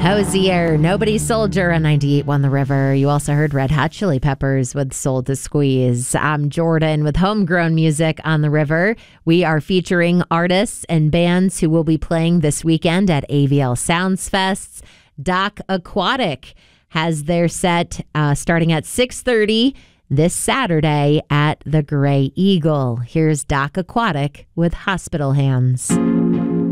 Hosier, Nobody Soldier on 98.1 The River. You also heard Red Hot Chili Peppers with Soul to Squeeze. I'm Jordan with Homegrown Music on the River. We are featuring artists and bands who will be playing this weekend at AVL Sounds Fests. Doc Aquatic has their set starting at 6:30 this Saturday at the Gray Eagle. Here's Doc Aquatic with Hospital Hands.